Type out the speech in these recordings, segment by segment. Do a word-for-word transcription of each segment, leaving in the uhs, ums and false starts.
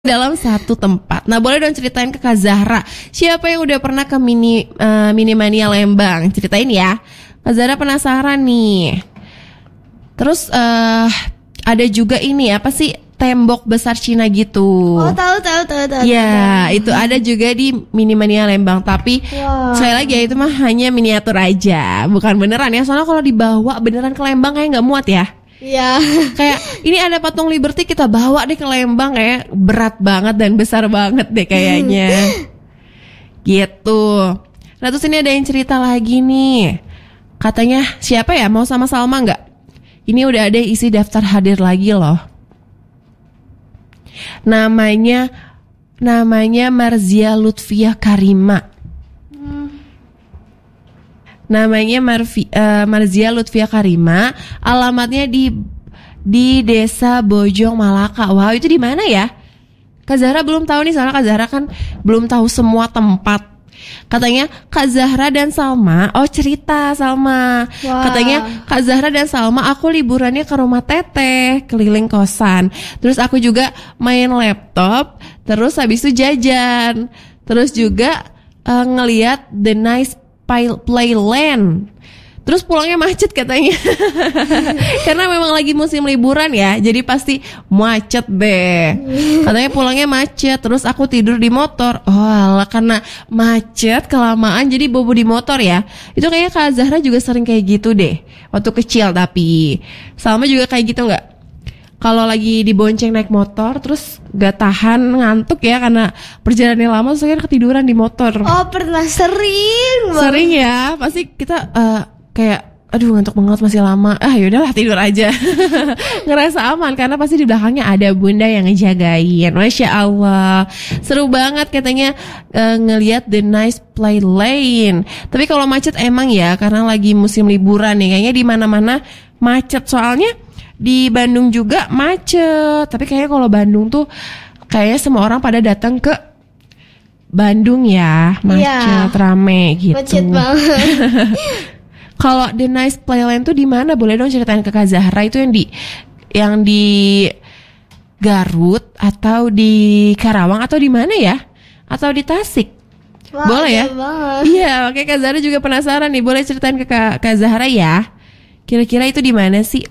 dalam satu tempat. Nah, boleh dong ceritain ke Kak Zahra. Siapa yang udah pernah ke mini uh, Minimania Lembang? Ceritain ya. Kak Zahra penasaran nih. Terus uh, ada juga ini apa sih, tembok besar Cina gitu. Oh, tahu tahu tahu tahu. Ya, itu ada juga di Minimania Lembang. Tapi wow, sekali lagi ya, itu mah hanya miniatur aja, bukan beneran ya. Soalnya kalau dibawa beneran ke Lembang kayak nggak muat ya. Iya. Kayak ini ada patung Liberty, kita bawa deh ke Lembang, kayak berat banget dan besar banget deh kayaknya. Gitu. Nah, terus ini ada yang cerita lagi nih. Katanya siapa ya, mau sama Salma nggak? Ini udah ada isi daftar hadir lagi loh. Namanya namanya Marzia Lutfia Karima. Namanya Marfi, uh, Marzia Lutfia Karima. Alamatnya di di Desa Bojong Malaka. Wow, itu di mana ya? Kak Zahra belum tahu nih, soalnya Kak Zahra kan belum tahu semua tempat. Katanya Kak Zahra dan Salma, oh cerita Salma. Wow. Katanya Kak Zahra dan Salma, aku liburannya ke rumah Teteh, keliling kosan. Terus aku juga main laptop, terus habis itu jajan. Terus juga uh, ngelihat The Nice Playland. Terus pulangnya macet katanya. Karena memang lagi musim liburan ya, jadi pasti macet deh. Katanya pulangnya macet. Terus aku tidur di motor. Oh alah, karena macet kelamaan jadi bobo di motor ya. Itu kayaknya Kak Zahra juga sering kayak gitu deh waktu kecil. Tapi Salma juga kayak gitu nggak? Kalau lagi dibonceng naik motor terus gak tahan ngantuk ya karena perjalanannya lama, terus akhirnya ketiduran di motor. Oh, pernah sering banget. Sering ya, pasti kita uh, kayak aduh ngantuk banget masih lama. Ah yaudahlah tidur aja. Ngerasa aman karena pasti di belakangnya ada bunda yang ngejagain. Masya Allah. Seru banget katanya uh, ngelihat The Nice Playland. Tapi kalau macet emang ya, karena lagi musim liburan nih, kayaknya di mana-mana macet. Soalnya di Bandung juga macet. Tapi kayaknya kalau Bandung tuh kayaknya semua orang pada datang ke Bandung ya. Macet, ya, rame gitu. Macet banget. Kalau The Nice Playland tuh di mana? Boleh dong ceritain ke Kak Zahra. Itu yang di yang di Garut atau di Karawang atau di mana ya? Atau di Tasik? Wah, boleh ya? Banget. Iya, oke, Kak Zahra juga penasaran nih. Boleh ceritain ke Kak, Kak Zahra ya. Kira-kira itu di mana sih?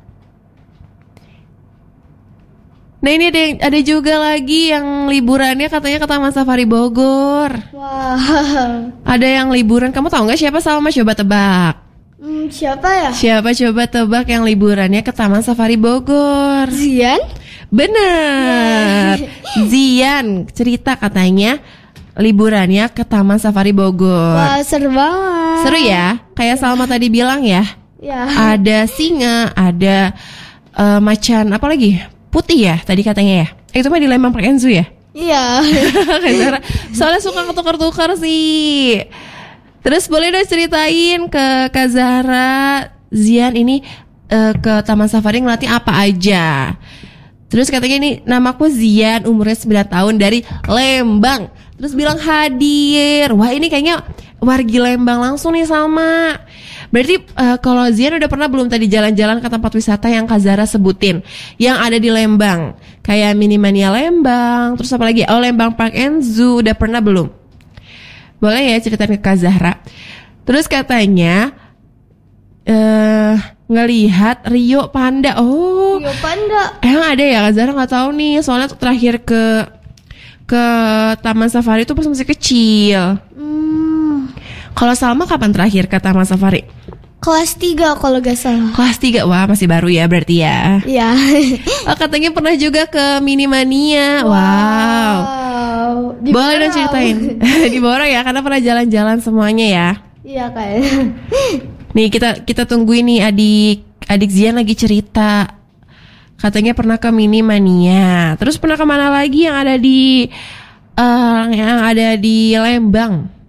Nah, ini ada, ada juga lagi yang liburannya katanya ke Taman Safari Bogor. Wow. Ada yang liburan, kamu tahu nggak siapa? Salma, coba tebak. Hmm, siapa ya? Siapa coba tebak yang liburannya ke Taman Safari Bogor? Zian? Bener. Zian cerita katanya liburannya ke Taman Safari Bogor. Wah, seru banget. Seru ya? Kayak Salma tadi bilang ya. Ya. Ada singa, ada uh, macan, apa lagi? Putih ya tadi katanya ya. Itu mah di Lembang Park and Zoo ya? Iya. Soalnya suka ketukar-tukar sih. Terus boleh dong ceritain ke Kak Zahra, Zian ini uh, ke Taman Safari ngelatih apa aja. Terus katanya ini namaku Zian, umurnya sembilan tahun, dari Lembang. Terus bilang hadir. Wah, ini kayaknya wargi Lembang langsung nih Salma. Berarti uh, kalau Zian udah pernah belum tadi jalan-jalan ke tempat wisata yang Kak Zahra sebutin, yang ada di Lembang? Kayak Minimania Lembang, terus apa lagi? Oh, Lembang Park and Zoo, udah pernah belum? Boleh ya ceritain ke Kak Zahra. Terus katanya uh, ngelihat Rio Panda. Oh, Rio Panda. Emang ada ya? Kak Zahra nggak tahu nih. Soalnya terakhir ke ke Taman Safari itu pas masih kecil. Hmm. Kalau Salma kapan terakhir ke Taman Safari? Kelas tiga kalau gak salah. Kelas tiga, wah masih baru ya berarti ya. Iya. Oh, katanya pernah juga ke Minimania. Wow, wow. Boleh dong ceritain. Di Boro ya, karena pernah jalan-jalan semuanya ya. Iya kayaknya. Nih kita kita tungguin nih adik adik Zian lagi cerita. Katanya pernah ke Minimania. Terus pernah kemana lagi yang ada di uh, yang ada di Lembang?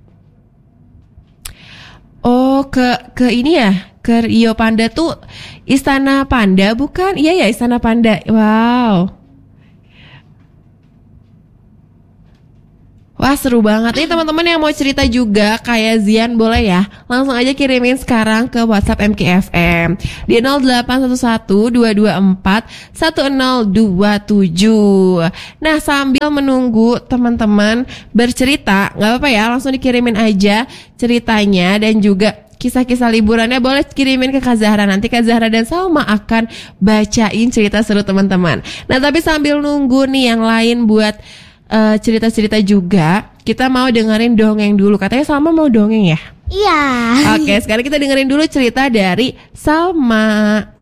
Oh, ke ke ini ya, ke Rio Panda tuh Istana Panda bukan? Iya ya, Istana Panda. Wow. Wah seru banget nih teman-teman yang mau cerita juga kayak Zian boleh ya langsung aja kirimin sekarang ke WhatsApp M K F M di nol delapan satu satu dua dua empat satu nol dua tujuh. Nah sambil menunggu teman-teman bercerita nggak apa-apa ya langsung dikirimin aja ceritanya dan juga kisah-kisah liburannya boleh kirimin ke Kak Zahra. Nanti Kak Zahra dan Salma akan bacain cerita seru teman-teman. Nah tapi sambil nunggu nih yang lain buat Uh, cerita-cerita juga, kita mau dengerin dongeng dulu. Katanya Salma mau dongeng ya? Iya. Oke, sekarang kita dengerin dulu cerita dari Salma.